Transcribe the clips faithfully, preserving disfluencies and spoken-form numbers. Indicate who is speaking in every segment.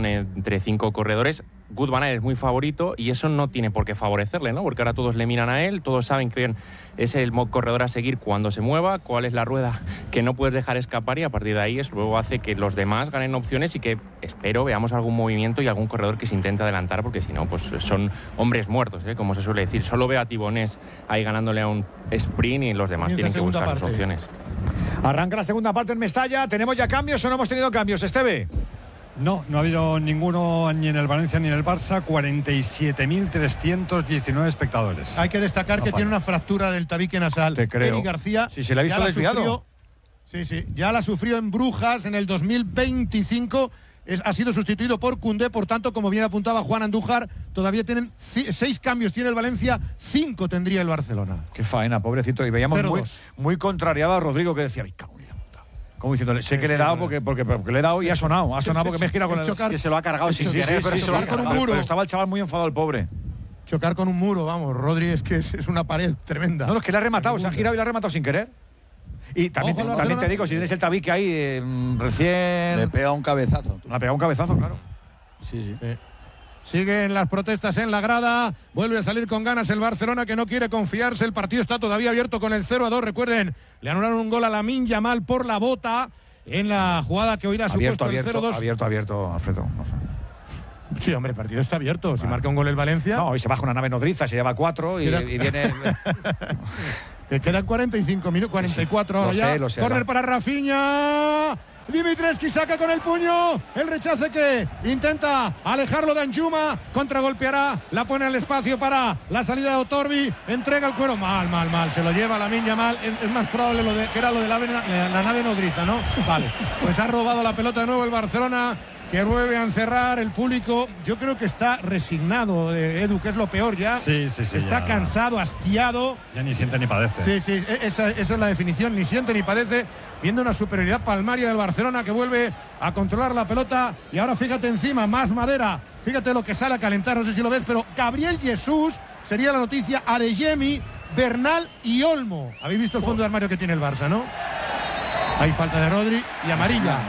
Speaker 1: pone entre cinco corredores. Wout van Aert es muy favorito y eso no tiene por qué favorecerle, ¿no? Porque ahora todos le miran a él, todos saben que es el corredor a seguir cuando se mueva, cuál es la rueda que no puedes dejar escapar, y a partir de ahí eso luego hace que los demás ganen opciones y que, espero, veamos algún movimiento y algún corredor que se intente adelantar, porque si no, pues son hombres muertos, ¿eh? Como se suele decir. Solo veo a Thibonés ahí ganándole a un sprint y los demás tienen que buscar parte. sus opciones.
Speaker 2: Arranca la segunda parte en Mestalla. ¿Tenemos ya cambios o no hemos tenido cambios, Esteve?
Speaker 3: No, no ha habido ninguno ni en el Valencia ni en el Barça. cuarenta y siete mil trescientos diecinueve espectadores.
Speaker 4: Hay que destacar no que falla. Tiene una fractura del tabique nasal.
Speaker 2: Te creo.
Speaker 4: Eric García.
Speaker 2: Sí, se le ha visto desviado.
Speaker 4: Sufrió, sí, sí. Ya la sufrió en Brujas en el dos mil veinticinco. Es, ha sido sustituido por Koundé. Por tanto, como bien apuntaba Juan Andújar, todavía tienen c- seis cambios. Tiene el Valencia, cinco tendría el Barcelona.
Speaker 2: Qué faena, pobrecito. Y veíamos muy, muy contrariado a Rodrigo, que decía, ay, cabrón. Como diciéndole, sé sí, que sí, le he dado porque, porque, porque le he dado y ha sonado. Ha sonado porque me he girado con el...
Speaker 4: Chocar,
Speaker 2: que se lo ha cargado sin
Speaker 4: chocar,
Speaker 2: querer,
Speaker 4: sí,
Speaker 2: pero,
Speaker 4: sí, chocar con un muro.
Speaker 2: pero estaba el chaval muy enfadado, el pobre.
Speaker 4: Chocar con un muro, vamos. Rodri es que es, es una pared tremenda.
Speaker 2: No, no, es que le ha rematado, se ha girado y le ha rematado sin querer. Y también, te, también te digo, si tienes el tabique ahí eh, recién...
Speaker 5: Le pega un cabezazo.
Speaker 2: Le ha pegado un cabezazo, claro.
Speaker 5: Sí, sí.
Speaker 4: Eh. Siguen las protestas en la grada. Vuelve a salir con ganas el Barcelona, que no quiere confiarse. El partido está todavía abierto con el cero a dos. Recuerden, le anularon un gol a Lamine Yamal por la bota en la jugada que hoy ha supuesto el cero dos.
Speaker 2: Abierto, abierto, Alfredo. No sé.
Speaker 4: Sí, hombre, el partido está abierto. Si vale. marca un gol el Valencia...
Speaker 2: No, hoy se baja una nave nodriza, se lleva cuatro y, y viene...
Speaker 4: Que quedan cuarenta y cinco minutos, cuarenta y cuatro ahora
Speaker 2: lo
Speaker 4: ya.
Speaker 2: Sé, lo sé,
Speaker 4: Córner
Speaker 2: va.
Speaker 4: para Rafinha. Dimitrescu saca con el puño. El rechace que intenta alejarlo de Anjuma. Contragolpeará. La pone al espacio para la salida de Otorbi. Entrega el cuero. Mal, mal, mal. Se lo lleva Lamine Yamal. Es más probable lo de, que era lo de la, la nave nodriza, ¿no? Vale. Pues ha robado la pelota de nuevo el Barcelona, que vuelve a encerrar. El público, yo creo que está resignado, eh, Edu, que es lo peor ya.
Speaker 3: Sí, sí, sí.
Speaker 4: Está
Speaker 3: ya.
Speaker 4: cansado, hastiado.
Speaker 3: Ya ni siente ni padece.
Speaker 4: Sí, sí, esa, esa es la definición. Ni siente ni padece, viendo una superioridad palmaria del Barcelona, que vuelve a controlar la pelota. Y ahora fíjate encima, más madera. Fíjate lo que sale a calentar, no sé si lo ves, pero Gabriel Jesús sería la noticia. Adeyemi, Bernal y Olmo. Habéis visto el fondo de armario que tiene el Barça, ¿no? Hay falta de Rodri y amarilla.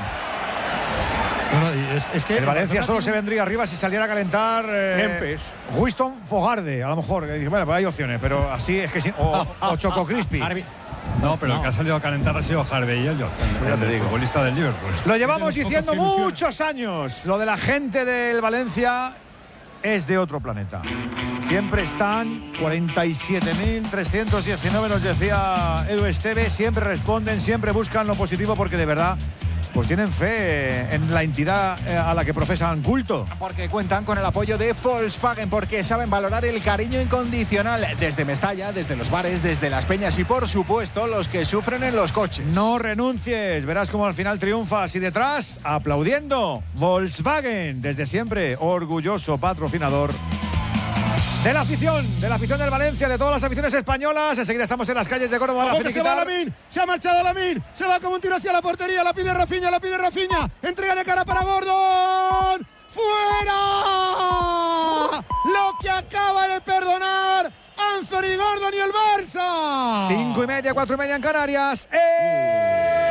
Speaker 4: No, no, es, es que
Speaker 2: el Valencia solo se vendría arriba si saliera a calentar eh, Winston Fogarde, a lo mejor. Que dice, bueno, pues hay opciones, pero así es que sí. O, o Choco Crispy.
Speaker 3: No, pero no. El que ha salido a calentar ha sido Harvey Elliott,
Speaker 2: ya te
Speaker 3: el
Speaker 2: digo.
Speaker 3: futbolista del Liverpool.
Speaker 2: Lo llevamos diciendo muchos años. Lo de la gente del Valencia es de otro planeta. Siempre están, cuarenta y siete mil trescientos diecinueve nos decía Edu Esteve, siempre responden, siempre buscan lo positivo porque de verdad pues tienen fe en la entidad a la que profesan culto.
Speaker 6: Porque cuentan con el apoyo de Volkswagen, porque saben valorar el cariño incondicional desde Mestalla, desde los bares, desde las peñas y por supuesto los que sufren en los coches.
Speaker 2: No renuncies, verás cómo al final triunfas y detrás, aplaudiendo, Volkswagen, desde siempre, orgulloso patrocinador de la afición, de la afición del Valencia, de todas las aficiones españolas. Enseguida estamos en las calles de Córdoba.
Speaker 4: ¡Ojo que se va Lamine! ¡Se ha marchado Lamine! ¡Se va como un tiro hacia la portería! ¡La pide Rafinha! ¡La pide Rafinha! ¡Entrega de cara para Gordon! ¡Fuera! Lo que acaba de perdonar Anthony Gordon y el Barça.
Speaker 2: Cinco y media, cuatro y media en Canarias. ¡Eh!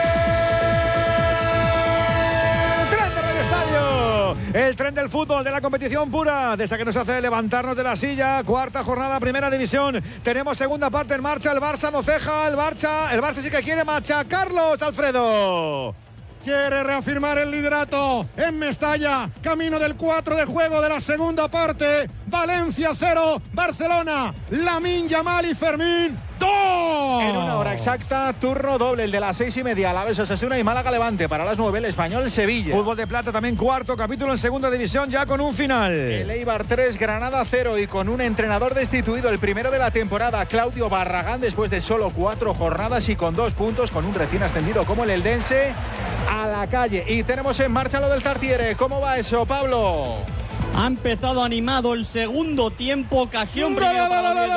Speaker 2: El tren del fútbol, de la competición pura, de esa que nos hace levantarnos de la silla. Cuarta jornada, primera división. Tenemos segunda parte en marcha. El Barça no ceja, el Barça, el Barça sí que quiere machacarlos, Alfredo.
Speaker 4: Quiere reafirmar el liderato en Mestalla. Camino del cuatro de juego de la segunda parte. Valencia cero, Barcelona. Lamine Yamal y Fermín dos.
Speaker 6: En una hora exacta, turno doble, el de las seis y media. Alavés Osasuna y Málaga Levante. Para las nueve, el Español Sevilla.
Speaker 2: Fútbol de plata también cuarto capítulo en segunda división, ya con un final.
Speaker 6: El Eibar tres, Granada cero y con un entrenador destituido, el primero de la temporada, Claudio Barragán, después de solo cuatro jornadas y con dos puntos, con un recién ascendido como el Eldense a la calle. Y tenemos en marcha lo del Tartiere. ¿Cómo va eso, Pablo?
Speaker 7: Ha empezado animado el segundo tiempo, ocasión primero para Oviedo.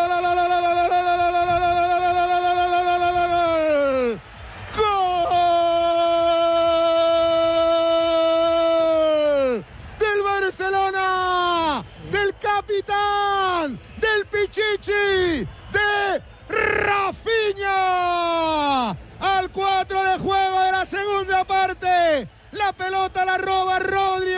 Speaker 4: ¡Gol! ¡Del Barcelona! ¡Del capitán! ¡Del Pichichi! ¡De Rafinha! Al cuatro de juego de la segunda parte. La pelota la roba Rodri.